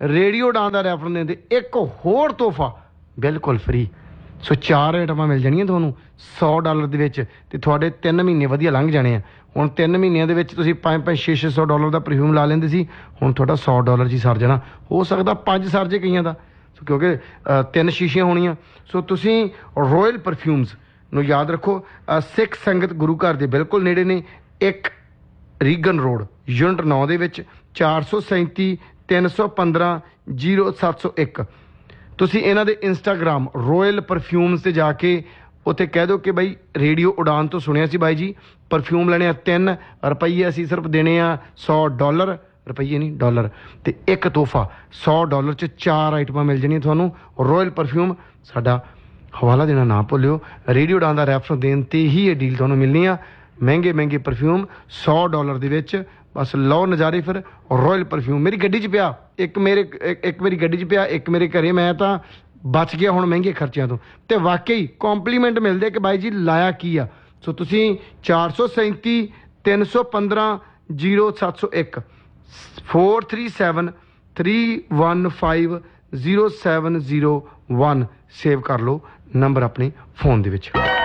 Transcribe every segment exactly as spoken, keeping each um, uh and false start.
Radio उड़ान दा refer देंदे एक होर तोहफा बिल्कुल फ्री। सो चार आइटमां मिल जाणियां तुहानूं सौ डॉलर दे विच ते तुहाडे तीन महीने वधिया लंघ जाणे आ। हुण तीन महीनਿਆਂ ਦੇ ਵਿੱਚ ਤੁਸੀਂ ਪੰਜ ਪੰਜ छे छे सौ डॉलर ਦਾ परफ्यूम ਲਾ ਲੈਂਦੇ ਸੀ, ਹੁਣ ਤੁਹਾਡਾ सौ डॉलर 'ਚ ਹੀ ਸਰ ਜਾਣਾ। ਹੋ ਸਕਦਾ ਪੰਜ ਸਰ ਜੇ ਕਈਆਂ ਦਾ, ਕਿਉਂਕਿ ਤਿੰਨ ਸ਼ੀਸ਼ੀਆਂ ਹੋਣੀਆਂ। ਸੋ ਤੁਸੀਂ ਰੋਇਲ ਪਰਫਿਊਮਸ ਨੂੰ ਯਾਦ ਰੱਖੋ। ਸਿੱਖ ਸੰਗਤ ਗੁਰੂ ਘਰ ਦੇ ਬਿਲਕੁਲ ਨੇੜੇ ਨੇ, ਇੱਕ ਰੀਗਨ ਰੋਡ ਯੂਨਿਟ ਨੌ ਦੇ ਵਿੱਚ, ਚਾਰ ਸੌ ਸੈਂਤੀ ਤਿੰਨ ਸੌ ਪੰਦਰਾਂ ਜ਼ੀਰੋ ਸੱਤ ਸੌ ਇੱਕ। ਤੁਸੀਂ ਇਹਨਾਂ ਦੇ ਇੰਸਟਾਗ੍ਰਾਮ ਰੋਇਲ ਪਰਫਿਊਮਸ 'ਤੇ ਜਾ ਕੇ ਉੱਥੇ ਕਹਿ ਦਿਓ ਕਿ ਬਾਈ ਰੇਡੀਓ ਉਡਾਨ ਤੋਂ ਸੁਣਿਆ ਸੀ ਬਾਈ ਜੀ, परफ्यूम लेने आ तीन रुपये, असी सिर्फ देने आ सौ डॉलर, रुपये नहीं डॉलर, तो एक तोहफा सौ डॉलर च चार आइटमां मिल जानियां तुहानूं रॉयल परफ्यूम। साडा हवाला देना ना भुल्लिओ, रेडियो उड़ान दा रेफर देन ते ही ये डील तुहानूं मिलनी आ। महंगे महंगे परफ्यूम सौ डॉलर दे विच, बस लो नज़ारे फिर रॉयल परफ्यूम। मेरी गड्डी च पिया एक, मेरे एक, एक मेरी गड्डी च पिया एक मेरे घरे, मैं तां बच गया हुण महंगे खर्चिਆਂ ਤੋਂ। ਤੇ वाकई कॉम्पलीमेंट मिलदे कि बाई जी लाया की आ। सो तुसी चार सौ सैंती तीन सौ पंद्रह जीरो सत्त सौ एक four three seven three one five zero seven zero one save कर लो नंबर अपने फोन दे विच।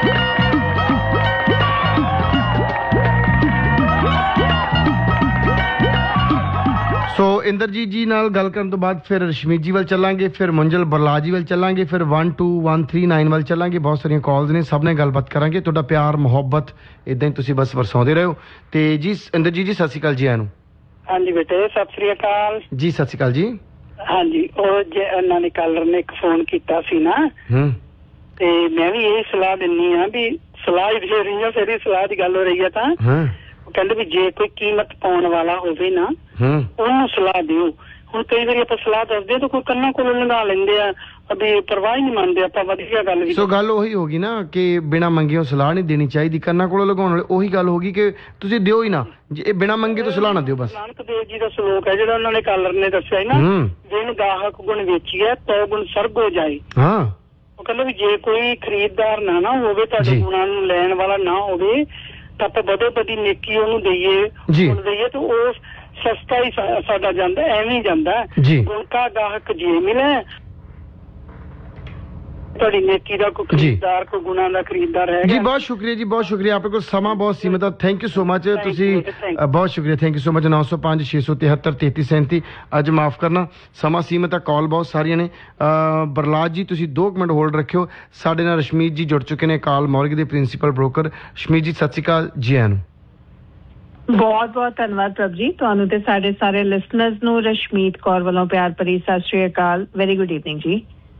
सो इंद्रजीत जी नाल गल करन तो बाद फिर रश्मीत जी वाल चलांगे, फिर मुंजल बरला जी वाल चलांगे, फिर one two one three nine वाल चलांगे। बहुत सारियां कॉल्स ने, सब ने गलबात करांगे। तुहाडा प्यार मुहब्बत इदां ही तुसीं बस वरसाउंदे रहो। ते जी इंद्रजीत जी सत श्री अकाल जी आनू। हाँ जी बेटे सत श्री अकाल जी। सत श्री अकाल जी। हाँ जी ਉਹ ਜੇ ਉਹਨਾਂ ਨੇ ਕਾਲਰ ਨੇ ਇੱਕ ਫੋਨ ਕੀਤਾ ਸੀ ਨਾ, ਹੂੰ, ਤੇ ਮੈਂ ਵੀ ਇਹ ਸਲਾਹ ਦਿੰਨੀ ਆ ਵੀ ਸਲਾਹ ਹੀ ਦੇ ਰਹੀ ਆ, ਫਿਰ ਸਲਾਹ ਦੀ ਗੱਲ ਹੋ ਰਹੀ ਆ ਤਾਂ ਹਾਂ ਕਹਿੰਦੇ ਵੀ ਜੇ ਕੋਈ ਕੀਮਤ ਪਾਉਣ ਵਾਲਾ ਹੋਵੇ ਨਾ ਹੂੰ ਉਹਨੂੰ ਸਲਾਹ ਦਿਓ। ਹੁਣ ਕਈ ਵਾਰੀ ਆਪਾਂ ਸਲਾਹ ਦੱਸਦੇ ਤਾਂ ਕੋਈ ਕੰਨਾਂ ਕੋਲੋਂ ਲੰਘਾ ਲੈਂਦੇ ਆ, ਅਬੀ ਪਰਵਾਹ ਹੀ ਨਹੀਂ ਮੰਨਦੇ ਆਪਾਂ। ਵਧੀਆ ਗੱਲ ਵੀ ਸੋ ਗੱਲ ਉਹੀ ਹੋ ਗਈ ਨਾ ਕਿ ਬਿਨਾਂ ਮੰਗੇ ਸਲਾਹ ਨਹੀਂ ਦੇਣੀ ਚਾਹੀਦੀ। ਕੰਨਾਂ ਕੋਲੋਂ ਲਗਾਉਣ ਵਾਲੇ ਉਹੀ ਗੱਲ ਹੋ ਗਈ ਕਿ ਤੁਸੀਂ ਦਿਓ ਹੀ ਨਾ, ਜੇ ਬਿਨਾਂ ਮੰਗੇ ਤੋਂ ਸਲਾਹ ਨਾ ਦਿਓ ਬਸ। ਨਾਨਕ ਦੇਵ ਜੀ ਦਾ ਸ਼ਲੋਕ ਹੈ ਜਿਹੜਾ ਉਹਨਾਂ ਨੇ ਕਾਲਰ ਨੇ ਦੱਸਿਆ ਨਾ, ਜਿਨ ਗਾਹਕ ਗੁਣ ਵੇਚੀਐ ਤੋ ਗੁਣ ਸਰਗ ਹੋ ਜਾਏ। ਹਾਂ, ਉਹ ਕਹਿੰਦਾ ਵੀ ਜੇ ਕੋਈ ਖਰੀਦਦਾਰ ਨਾ ਨਾ ਹੋਵੇ, ਤੁਹਾਡੇ ਗੁਣਾਂ ਨੂੰ ਲੈਣ ਵਾਲਾ ਨਾ ਹੋਵੇ, ਤਾਂ ਆਪਾਂ ਵਧੋ ਵਧੀ ਨੇਕੀ ਉਹਨੂੰ ਦਈਏ, ਗੁਣ ਦਈਏ ਤੇ ਉਹ ਸਸਤਾ ਹੀ ਸਾਡਾ ਜਾਂਦਾ, ਐਵੇਂ ਹੀ ਜਾਂਦਾ। ਗੁਣ ਕਾ ਗਾਹਕ ਜੇ ਮਿਲੇ, ਤੁਹਾਡੀ ਨੇਕੀ ਦਾ ਕੋਈ ਖਰੀਦਦਾਰ, ਕੋਈ ਗੁਣਾਂ ਦਾ ਖਰੀਦਦਾਰ ਹੈ ਜੀ। ਬਹੁਤ ਸ਼ੁਕਰੀਆ ਜੀ, ਬਹੁਤ ਸ਼ੁਕਰੀਆ। ਆਪਣੇ ਕੋਲ ਸਮਾਂ ਬਹੁਤ ਸੀਮਿਤ ਹੈ। Thank you so much. ਤੁਸੀਂ ਬਹੁਤ ਸ਼ੁਕਰੀਆ, ਥੈਂਕ ਯੂ ਸੋ ਮਚ। ਨੌ ਸੌ ਪੰਜ ਛੇ ਸੌ ਤਿਹੱਤਰ ਤੇਤੀ ਸੈਂਤੀ ਅੱਜ ਮਾਫ ਕਰਨਾ, ਸਮਾਂ ਸੀਮਿਤ ਹੈ, ਕਾਲ ਬਹੁਤ ਸਾਰੀਆਂ ਨੇ। ਬਰਲਾਜ ਜੀ ਤੁਸੀਂ ਦੋ ਮਿੰਟ ਹੋਲਡ ਰੱਖਿਓ, ਸਾਡੇ ਨਾਲ ਰਸ਼ਮੀਤ ਜੀ ਜੁੜ ਚੁੱਕੇ ਨੇ, ਕਾਲ ਮੌਰਗ ਦੇ ਪ੍ਰਿੰਸੀਪਲ ਬ੍ਰੋਕਰ। ਰਸ਼ਮੀਤ ਜੀ ਸਤਿ ਸ਼੍ਰੀ ਅਕਾਲ ਜੀ ਆਇਆਂ ਨੂੰ। ਬਹੁਤ ਬਹੁਤ ਧੰਨਵਾਦ ਪ੍ਰਭ ਜੀ, ਤੁਹਾਨੂੰ ਤੇ ਸਾਡੇ ਸਾਰੇ ਲਿਸਨਰਸ ਨੂੰ ਰਸ਼ਮੀਤ ਕੌਰ ਵੱਲੋਂ ਪਿਆਰ ਭਰੀ ਸਤਿ ਸ਼੍ਰੀ ਅਕਾਲ। ਵੈਰੀ ਗੁੱਡ ਈਵਨਿੰਗ ਜੀ।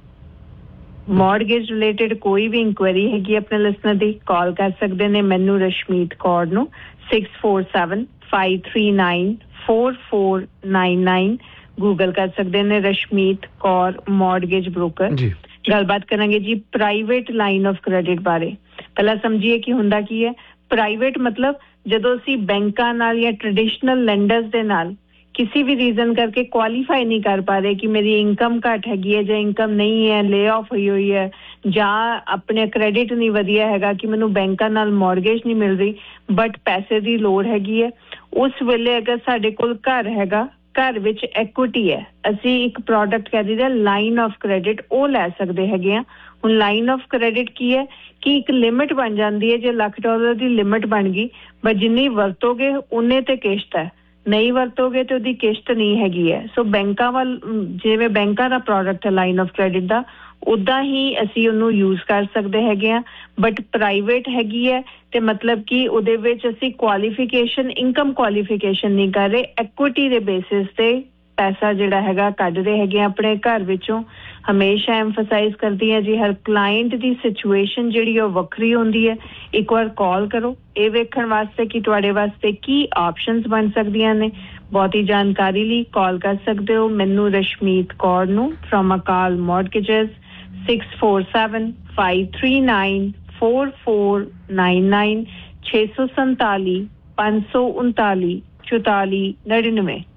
ਮੌਰਗੇਜ ਰਿਲੇਟਡ ਕੋਈ ਵੀ ਇਨਕੁਆਇਰੀ ਹੈਗੀ ਆਪਣੇ ਲਿਸਨਰ ਦੀ, ਕਾਲ ਕਰ ਸਕਦੇ ਨੇ ਮੈਨੂੰ ਰਸ਼ਮੀਤ ਕੌਰ ਨੂੰ six four seven five three nine four four nine nine. Google ਕਰ ਸਕਦੇ ਨੇ ਰਸ਼ਮੀਤ ਕੌਰ ਮੌਰਗੇਜ ਬ੍ਰੋਕਰ। ਗੱਲਬਾਤ ਕਰਾਂਗੇ ਜੀ ਪ੍ਰਾਈਵੇਟ ਲਾਈਨ ਆਫ ਕ੍ਰੈਡਿਟ ਬਾਰੇ। ਪਹਿਲਾਂ ਸਮਝੀਏ ਕਿ ਹੁੰਦਾ ਕੀ ਹੈ। ਪ੍ਰਾਈਵੇਟ ਮਤਲਬ ਜਦੋਂ ਅਸੀਂ ਬੈਂਕਾਂ ਨਾਲ ਜਾਂ ਟ੍ਰੈਡੀਸ਼ਨਲ ਲੈਂਡਰਸ ਦੇ ਨਾਲ ਕਿਸੇ ਵੀ ਰੀਜ਼ਨ ਕਰਕੇ ਕੁਆਲੀਫਾਈ ਨਹੀਂ ਕਰ ਪਾ ਰਹੇ ਕਿ ਮੇਰੀ ਇਨਕਮ ਘੱਟ ਹੈਗੀ ਹੈ ਜਾਂ ਇਨਕਮ ਨਹੀਂ ਹੈ, ਲੇ ਆਫ ਹੋਈ ਹੋਈ ਹੈ, ਜਾਂ ਆਪਣੇ ਕ੍ਰੈਡਿਟ ਨਹੀਂ ਵਧੀਆ ਹੈਗਾ ਕਿ ਮੈਨੂੰ ਬੈਂਕਾਂ ਨਾਲ ਮੌਰਗੇਜ ਨਹੀਂ ਮਿਲ ਰਹੀ, ਬਟ ਪੈਸੇ ਦੀ ਲੋੜ ਹੈਗੀ ਹੈ। ਉਸ ਵੇਲੇ ਅਗਰ ਸਾਡੇ ਕੋਲ ਘਰ ਹੈਗਾ, ਘਰ ਵਿੱਚ ਐਕੁਇਟੀ ਹੈ, ਅਸੀਂ ਇੱਕ ਪ੍ਰੋਡਕਟ ਕਹਿ ਦਿੰਦੇ ਲਾਈਨ ਆਫ ਕ੍ਰੈਡਿਟ, ਉਹ ਲੈ ਸਕਦੇ ਹੈਗੇ ਆ। ਹੁਣ ਲਾਈਨ ਆਫ ਕ੍ਰੈਡਿਟ ਕੀ ਹੈ ਕਿ ਇੱਕ ਲਿਮਿਟ ਬਣ ਜਾਂਦੀ ਹੈ। ਜੇ ਲੱਖ ਡਾਲਰ ਦੀ ਲਿਮਿਟ ਬਣ ਗਈ, ਬਟ ਜਿੰਨੀ ਵਰਤੋਗੇ ਉਨੇ ਤੇ ਕਿਸ਼ਤ ਹੈ, ਨਹੀਂ ਵਰਤੋਗੇ ਤੇ ਉਹਦੀ ਕਿਸ਼ਤ ਨਹੀਂ ਹੈਗੀ ਹੈ। ਸੋ ਬੈਂਕਾਂ ਵੱਲ, ਜਿਵੇਂ ਬੈਂਕਾਂ ਦਾ ਪ੍ਰੋਡਕਟ ਹੈ ਲਾਈਨ ਆਫ ਕ੍ਰੈਡਿਟ ਦਾ, ਉੱਦਾਂ ਹੀ ਅਸੀਂ ਉਹਨੂੰ ਯੂਜ਼ ਕਰ ਸਕਦੇ ਹੈਗੇ ਆ। ਬਟ ਪ੍ਰਾਈਵੇਟ ਹੈਗੀ ਹੈ ਤੇ ਮਤਲਬ ਕਿ ਉਹਦੇ ਵਿੱਚ ਅਸੀਂ ਕੁਆਲੀਫਿਕੇਸ਼ਨ, ਇਨਕਮ ਕੁਆਲੀਫਿਕੇਸ਼ਨ ਨਹੀਂ ਕਰ ਰਹੇ, ਐਕੁਇਟੀ ਦੇ ਬੇਸਿਸ ਤੇ ਪੈਸਾ ਜਿਹੜਾ ਹੈਗਾ ਕੱਢਦੇ ਹੈਗੇ ਆਪਣੇ ਘਰ ਵਿੱਚੋਂ। ਹਮੇਸ਼ਾ ਐਮਫਸਾਈਜ਼ ਕਰਦੀ ਹੈ ਜੀ, ਹਰ ਕਲਾਇੰਟ ਦੀ ਸਿਚੁਏਸ਼ਨ ਜਿਹੜੀ ਉਹ ਵੱਖਰੀ ਹੁੰਦੀ ਹੈ। ਇੱਕ ਵਾਰ ਕਾਲ ਕਰੋ ਇਹ ਵੇਖਣ ਵਾਸਤੇ ਕਿ ਤੁਹਾਡੇ ਵਾਸਤੇ ਕੀ ਆਪਸ਼ਨਸ ਬਣ ਸਕਦੀਆਂ ਨੇ। ਬਹੁਤੀ ਜਾਣਕਾਰੀ ਲਈ ਕਾਲ ਕਰ ਸਕਦੇ ਹੋ ਮੈਨੂੰ ਰਸ਼ਮੀਤ ਕੌਰ ਨੂੰ from Akal ਮੌਰਗੇਜਸ six four seven five three nine four four nine nine ਛੇ ਸੌ ਸੰਤਾਲੀ ਪੰਜ ਸੌ ਉਨਤਾਲੀ ਚੁਤਾਲੀ ਨੜਿਨਵੇਂ।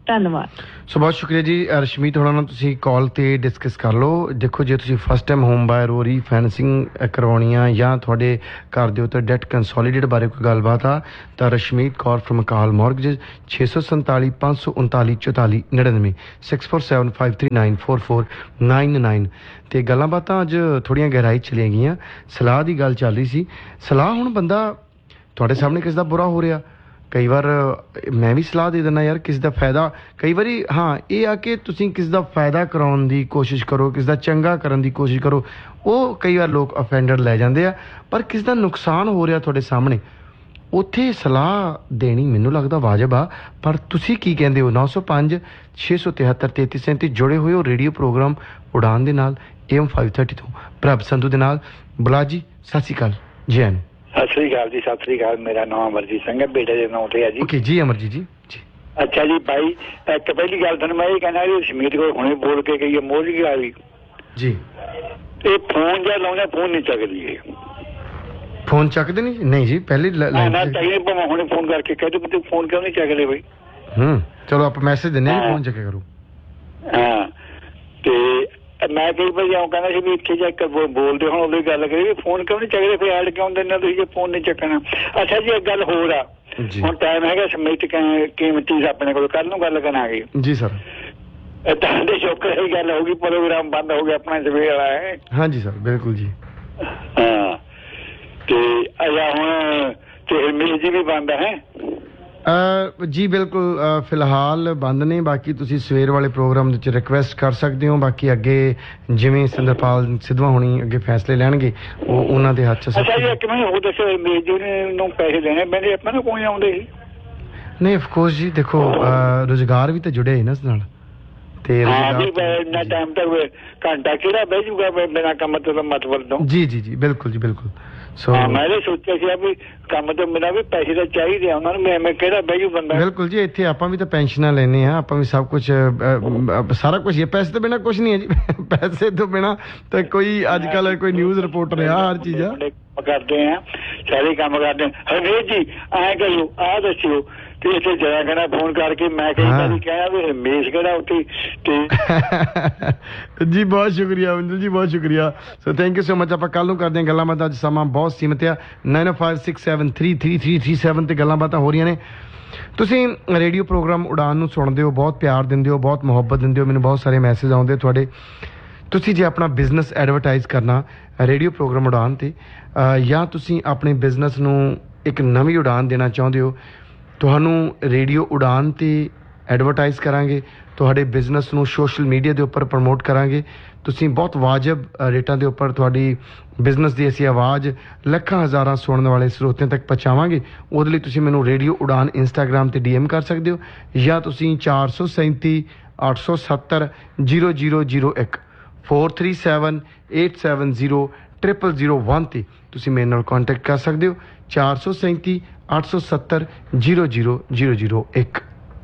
ਧੰਨਵਾਦ। ਸੋ ਬਹੁਤ ਸ਼ੁਕਰੀਆ ਜੀ ਰਸ਼ਮੀਤ ਹੋਣਾ ਨਾਲ ਤੁਸੀਂ ਕਾਲ ਤੇ ਡਿਸਕਸ ਕਰ ਲਓ। ਦੇਖੋ ਜੇ ਤੁਸੀਂ ਫਸਟ ਟਾਈਮ ਹੋਮ ਬਾਇਰ ਹੋ, ਰੀਫਾਈਨੈਂਸਿੰਗ ਕਰਵਾਉਣੀ ਆ ਜਾਂ ਤੁਹਾਡੇ ਘਰ ਦੇ ਉੱਤੇ ਡੈਟ ਕੰਸੋਲੀਡੇਟ ਬਾਰੇ ਕੋਈ ਗੱਲਬਾਤ ਆ ਤਾਂ ਰਸ਼ਮੀਤ ਕੌਰ ਫਰਮ ਅਕਾਲ ਮੌਰਗੇਜ ਛੇ ਸੌ ਸੰਤਾਲੀ ਪੰਜ ਸੌ ਉਨਤਾਲੀ ਚੁਤਾਲੀ ਨੜਿਨਵੇਂ six four seven five three nine four four nine nine. ਅਤੇ ਗੱਲਾਂ ਬਾਤਾਂ ਅੱਜ ਥੋੜ੍ਹੀਆਂ ਗਹਿਰਾਈ ਚਲੀਆਂ ਗਈਆਂ। ਸਲਾਹ ਦੀ ਗੱਲ ਚੱਲ ਰਹੀ ਸੀ। ਸਲਾਹ ਹੁਣ ਬੰਦਾ ਤੁਹਾਡੇ ਸਾਹਮਣੇ ਕਿਸ ਦਾ ਬੁਰਾ ਹੋ ਰਿਹਾ, ਕਈ ਵਾਰ ਮੈਂ ਵੀ ਸਲਾਹ ਦੇ ਦਿੰਦਾ ਯਾਰ ਕਿਸ ਦਾ ਫਾਇਦਾ। ਕਈ ਵਾਰੀ ਹਾਂ ਇਹ ਆ ਕਿ ਤੁਸੀਂ ਕਿਸ ਦਾ ਫਾਇਦਾ ਕਰਾਉਣ ਦੀ ਕੋਸ਼ਿਸ਼ ਕਰੋ, ਕਿਸ ਦਾ ਚੰਗਾ ਕਰਨ ਦੀ ਕੋਸ਼ਿਸ਼ ਕਰੋ। ਉਹ ਕਈ ਵਾਰ ਲੋਕ ਅਫੈਂਡਡ ਲੈ ਜਾਂਦੇ ਆ, ਪਰ ਕਿਸ ਦਾ ਨੁਕਸਾਨ ਹੋ ਰਿਹਾ ਤੁਹਾਡੇ ਸਾਹਮਣੇ, ਉੱਥੇ ਸਲਾਹ ਦੇਣੀ ਮੈਨੂੰ ਲੱਗਦਾ ਵਾਜਬ ਆ। ਪਰ ਤੁਸੀਂ ਕੀ ਕਹਿੰਦੇ ਹੋ? ਨੌ ਸੌ ਪੰਜ ਛੇ ਸੌ ਤਿਹੱਤਰ ਤੇਤੀ ਸੈਂਤੀ ਜੁੜੇ ਹੋਏ ਹੋ ਰੇਡੀਓ ਪ੍ਰੋਗਰਾਮ ਉਡਾਨ ਦੇ ਨਾਲ ਏ ਐਮ ਫਾਈਵ ਥਰਟੀ ਤੋਂ ਪ੍ਰਭ ਸੰਧੂ ਦੇ ਨਾਲ। ਬੁਲਾ ਜੀ ਸਤਿ ਸ਼੍ਰੀ ਅਕਾਲ। ਜੀ ਐਨ ਸਤਿ ਸ੍ਰੀ ਅਕਾਲ ਜੀ। ਸਤਿ ਸ੍ਰੀ ਅਕਾਲ। ਮੇਰਾ ਨਾਮ ਅਮਰਜੀਤ ਸਿੰਘ ਹੈ, ਬੇਟੇ ਦੇ ਨਾਂ ਤੇ ਹੈ ਜੀ। ਓਕੇ ਜੀ ਅਮਰਜੀਤ ਜੀ ਜੀ। ਅੱਛਾ ਜੀ ਭਾਈ, ਇੱਕ ਪਹਿਲੀ ਗੱਲ ਤੁਹਾਨੂੰ ਮੈਂ ਇਹ ਕਹਿਣਾ ਵੀ ਸ਼ਮੀਤ ਕੋਲ ਹੁਣੇ ਬੋਲ ਕੇ ਗਈ ਹੈ ਮੋਹਲੀ ਵਾਲੀ ਜੀ। ਇਹ ਫੋਨ ਜਾਂ ਲਾਉਣਾ ਫੋਨ ਨਹੀਂ ਚੱਕਦੀ ਇਹ। ਫੋਨ ਚੱਕਦੇ ਨਹੀਂ? ਨਹੀਂ ਜੀ ਪਹਿਲੀ ਨਾ ਨਾ ਚਾਹੀਏ ਭਾਵੇਂ ਹੁਣੇ ਫੋਨ ਕਰਕੇ ਕਹਿ ਦੋ ਤੂੰ ਫੋਨ ਕਿਉਂ ਨਹੀਂ ਚੱਕਦੇ ਬਈ। ਹੂੰ ਚਲੋ ਆਪਾਂ ਮੈਸੇਜ ਦਿੰਦੇ ਹਾਂ ਫੋਨ ਚੱਕਿਆ ਕਰੋ। ਹਾਂ ਤੇ ਮੈਂ ਕਈ ਵਾਰੀ ਆਉਂ ਕਹਿੰਦਾ ਸੀ ਵੀ ਇੱਥੇ ਜਾ ਕੇ ਬੋਲਦੇ ਹੁਣ ਉਹਦੀ ਗੱਲ ਕਰੀ ਫੋਨ ਕਿਉਂ ਨਹੀਂ ਚੱਕਦੇ, ਫਿਰ ਐਡ ਕਿਉਂ ਦਿੰਦੇ ਤੁਸੀਂ ਜੇ ਫੋਨ ਨਹੀਂ ਚੱਕਣਾ। ਅੱਛਾ ਜੀ ਇੱਕ ਗੱਲ ਹੋਰ ਆ, ਹੁਣ ਟਾਈਮ ਹੈਗਾ ਸਮਿਟ ਕੀਮਤੀ ਆਪਣੇ ਕੋਲ, ਕੱਲ ਨੂੰ ਗੱਲ ਕਰਾਂਗੇ ਜੀ ਸਰ। ਤੁਹਾਡੇ ਸ਼ੁਕਰ ਹੀ ਗੱਲ ਹੋ ਗਈ, ਪ੍ਰੋਗਰਾਮ ਬੰਦ ਹੋ ਗਿਆ ਆਪਣਾ ਸਵੇਰ ਵਾਲਾ ਹੈ। ਹਾਂਜੀ ਸਰ ਬਿਲਕੁਲ ਜੀ। ਹਾਂ ਤੇ ਅਜਾ ਹੁਣ ਤੇ ਮਿਲ ਜੀ ਵੀ ਬੰਦ ਹੈ ਜੀ ਬਿਲਕੁਲ ਫਿਲਹਾਲ ਬੰਦ ਨੇ। ਬਾਕੀ ਤੁਸੀਂ ਸਵੇਰ ਵਾਲੇ ਪ੍ਰੋਗਰਾਮ ਵਿੱਚ ਰਿਕੁਐਸਟ ਕਰ ਸਕਦੇ ਹੋ। ਬਾਕੀ ਅੱਗੇ ਜਿਵੇਂ ਸਿੰਦਰਪਾਲ ਸਿੱਧਵਾਂ ਹੋਣੀ ਅੱਗੇ ਫੈਸਲੇ ਲੈਣਗੇ ਉਹ ਉਹਨਾਂ ਦੇ ਹੱਥ 'ਚ। ਅੱਛਾ ਜੀ ਇੱਕ ਮਿੰਟ ਹੋਰ ਦੱਸੋ, ਮੇਜ ਜੀ ਨੂੰ ਪੈਸੇ ਦੇਣੇ ਪੈਂਦੇ ਆਪਾਂ ਨੂੰ ਕੋਈ ਆਉਂਦੇ ਸੀ? ਨਹੀਂ ਅਫਕੋਰਸ ਜੀ ਦੇਖੋ ਰੁਜ਼ਗਾਰ ਵੀ ਤਾਂ ਜੁੜਿਆ ਹੀ ਨਾ ਇਸ ਨਾਲ। ਤੇ ਇੰਨਾ ਟਾਈਮ ਤੱਕ ਘੰਟਾ ਕਿਹੜਾ ਬਹਿ ਜੂਗਾ ਬਿਨਾਂ ਕੰਮ ਤੋਂ ਮਤਲਬ ਤੋਂ? ਜੀ ਜੀ ਜੀ ਬਿਲਕੁਲ ਜੀ ਬਿਲਕੁਲ। ਸੋ ਮੈਂ ਇਹ ਸੋਚਿਆ ਸੀ ਵੀ ਕੰਮ ਤੋਂ ਬਿਨਾਂ ਵੀ ਪੈਸੇ ਤਾਂ ਚਾਹੀਦੇ ਆ ਉਹਨਾਂ ਨੂੰ, ਮੈਂ ਕਿਹੜਾ ਬਹਿ ਜੂ ਬੰਦਾ। ਬਿਲਕੁਲ ਜੀ ਇੱਥੇ ਆਪਾਂ ਵੀ ਤਾਂ ਪੈਨਸ਼ਨਾਂ ਲੈਂਦੇ ਹਾਂ, ਆਪਾਂ ਵੀ ਸਭ ਕੁਝ ਸਾਰਾ ਕੁਝ ਹੀ ਹੈ। ਪੈਸੇ ਤੋਂ ਬਿਨਾਂ ਕੁਝ ਨਹੀਂ ਹੈ ਜੀ। ਪੈਸੇ ਤੋਂ ਬਿਨਾਂ ਤਾਂ ਕੋਈ ਅੱਜ ਕੱਲ੍ਹ ਕੋਈ ਨਿਊਜ਼ ਰਿਪੋਰਟਰ ਆ ਹਰ ਚੀਜ਼ ਆ ਕਰਦੇ ਆ, ਸਾਰੇ ਕੰਮ ਕਰਦੇ ਆ। ਹਰਮੇਸ਼ ਜੀ ਐਂ ਕਰਿਓ ਆਹ ਦੱਸਿਓ ਤੇ ਇੱਥੇ ਜਰਾ ਕਹਿਣਾ ਫੋਨ ਕਰਕੇ ਮੈਂ ਕਈ ਵਾਰੀ ਕਿਹਾ ਵੀ ਰਮੇਸ਼ ਕਿਹੜਾ ਉੱਥੇ ਤੇ ਜੀ। ਬਹੁਤ ਸ਼ੁਕਰੀਆ ਅਵਿੰਦਰ ਜੀ, ਬਹੁਤ ਸ਼ੁਕਰੀਆ। So thank you so much. ਆਪਾਂ ਕੱਲ੍ਹ ਨੂੰ ਕਰਦੇ ਹਾਂ ਗੱਲਾਂ ਬਾਤਾਂ। ਅੱਜ ਸਮਾਂ ਬਹੁਤ ਸੀਮਿਤ ਆ। Nine five six seven three three three three seven 'ਤੇ ਗੱਲਾਂ ਬਾਤਾਂ ਹੋ ਰਹੀਆਂ ਨੇ। ਤੁਸੀਂ ਰੇਡੀਓ ਪ੍ਰੋਗਰਾਮ ਉਡਾਨ ਨੂੰ ਸੁਣਦੇ ਹੋ, ਬਹੁਤ ਪਿਆਰ ਦਿੰਦੇ ਹੋ, ਬਹੁਤ ਮੁਹੱਬਤ ਦਿੰਦੇ ਹੋ। ਮੈਨੂੰ ਬਹੁਤ ਸਾਰੇ ਮੈਸੇਜ ਆਉਂਦੇ ਤੁਹਾਡੇ। ਤੁਸੀਂ ਜੇ ਆਪਣਾ ਬਿਜ਼ਨਸ ਐਡਵਰਟਾਈਜ਼ ਕਰਨਾ ਰੇਡੀਓ ਪ੍ਰੋਗਰਾਮ ਉਡਾਨ 'ਤੇ ਜਾਂ ਤੁਸੀਂ ਆਪਣੇ ਬਿਜ਼ਨਸ ਨੂੰ ਇੱਕ ਨਵੀਂ ਉਡਾਨ ਦੇਣਾ ਚਾਹੁੰਦੇ ਹੋ, ਤੁਹਾਨੂੰ ਰੇਡੀਓ ਉਡਾਨ 'ਤੇ ਐਡਵਰਟਾਈਜ਼ ਕਰਾਂਗੇ। ਤੁਹਾਡੇ ਬਿਜ਼ਨਸ ਨੂੰ ਸੋਸ਼ਲ ਮੀਡੀਆ ਦੇ ਉੱਪਰ ਪ੍ਰਮੋਟ ਕਰਾਂਗੇ। ਤੁਸੀਂ ਬਹੁਤ ਵਾਜਬ ਰੇਟਾਂ ਦੇ ਉੱਪਰ ਤੁਹਾਡੀ ਬਿਜ਼ਨਸ ਦੀ ਅਸੀਂ ਆਵਾਜ਼ ਲੱਖਾਂ ਹਜ਼ਾਰਾਂ ਸੁਣਨ ਵਾਲੇ ਸਰੋਤਿਆਂ ਤੱਕ ਪਹੁੰਚਾਵਾਂਗੇ। ਉਹਦੇ ਲਈ ਤੁਸੀਂ ਮੈਨੂੰ ਰੇਡੀਓ ਉਡਾਨ ਇੰਸਟਾਗ੍ਰਾਮ 'ਤੇ ਡੀ ਐਮ ਕਰ ਸਕਦੇ ਹੋ ਜਾਂ ਤੁਸੀਂ ਚਾਰ ਸੌ ਸੈਂਤੀ ਅੱਠ ਸੌ ਸੱਤਰ ਜੀਰੋ ਜੀਰੋ ਜੀਰੋ ਇੱਕ four three seven eight seven zero triple zero one 'ਤੇ ਤੁਸੀਂ ਮੇਰੇ ਨਾਲ ਕੰਟੈਕਟ ਕਰ ਸਕਦੇ ਹੋ। ਚਾਰ ਸੌ ਸੈਂਤੀ ਅੱਠ ਸੌ ਸੱਤਰ ਜੀਰੋ ਜੀਰੋ ਜੀਰੋ ਜੀਰੋ ਇੱਕ।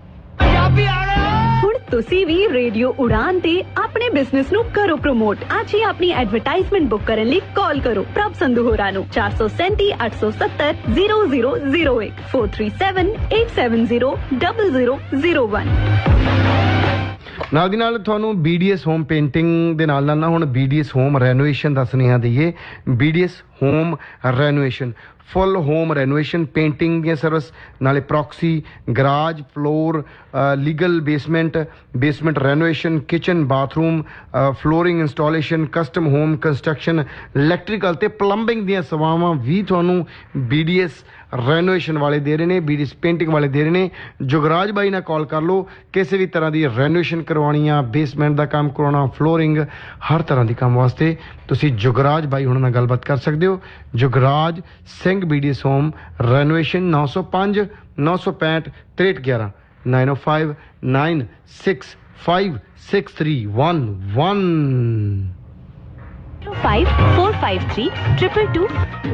ਹੁਣ ਤੁਸੀਂ ਵੀ ਰੇਡੀਓ ਉਡਾਨ ਤੇ ਆਪਣੇ ਬਿਜ਼ਨਸ ਨੂੰ ਕਰੋ ਪ੍ਰਮੋਟ। ਅੱਜ ਹੀ ਆਪਣੀ ਐਡਵਰਟਾਈਜ਼ਮੈਂਟ ਬੁੱਕ ਕਰਨ ਲਈ ਕਾਲ ਕਰੋ ਪ੍ਰਭ ਸੰਧੂ ਹੋਰਾਂ ਨੂੰ ਚਾਰ ਸੌ ਸੈਂਤੀ ਅੱਠ ਸੌ ਸੱਤਰ ਜ਼ੀਰੋ ਜ਼ੀਰੋ ਜ਼ੀਰੋ ਇੱਕ four three seven eight seven zero double zero zero one. ਨਾਲ ਦੀ ਨਾਲ ਤੁਹਾਨੂੰ B D S home painting ਦੇ ਨਾਲ ਨਾਲ ਨਾ ਹੁਣ B D S home renovation ਦਾ ਸੁਨੇਹਾ ਦਈਏ। B D S home renovation ਫੁੱਲ ਹੋਮ ਰੈਨੋਵੇਸ਼ਨ ਪੇਂਟਿੰਗ ਦੀਆਂ ਸਰਵਿਸ, ਨਾਲੇ proxy, garage floor, legal basement basement renovation, kitchen bathroom, flooring installation, custom home construction, electrical ਤੇ ਪਲੰਬਿੰਗ ਦੀਆਂ ਸੇਵਾਵਾਂ ਵੀ ਤੁਹਾਨੂੰ ਬੀ ਡੀ ਐਸ ਰੈਨੋਵੇਸ਼ਨ ਵਾਲੇ ਦੇ ਰਹੇ ਨੇ, ਬੀ ਡੀ ਐਸ ਪੇਂਟਿੰਗ ਵਾਲੇ ਦੇ ਰਹੇ ਨੇ। ਜੁਗਰਾਜ ਬਾਈ ਨਾਲ ਕਾਲ ਕਰ ਲਓ। ਕਿਸੇ ਵੀ ਤਰ੍ਹਾਂ ਦੀ ਰੈਨੋਵੇਸ਼ਨ ਕਰਵਾਉਣੀ ਆ, ਬੇਸਮੈਂਟ ਦਾ ਕੰਮ ਕਰਾਉਣਾ, ਫਲੋਰਿੰਗ, ਹਰ ਤਰ੍ਹਾਂ ਦੀ ਕੰਮ ਵਾਸਤੇ ਤੁਸੀਂ ਜੁਗਰਾਜ ਬਾਈ ਹੁਣਾਂ ਨਾਲ ਗੱਲਬਾਤ ਕਰ ਸਕਦੇ ਹੋ। Jugraj Singh B D S home renovation ਨੌ ਸੌ ਪੰਜ ਨੌ ਸੌ ਪੈਂਹਠ ਤ੍ਰੇਹਠ ਗਿਆਰਾਂ ਨਾਈਨ ਓ five nine six five six three one one five four five three triple two